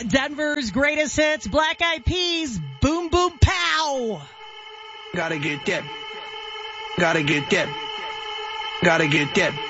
Denver's greatest hits, Black Eyed Peas, Boom Boom Pow. Gotta get that. Gotta get that. Gotta get that.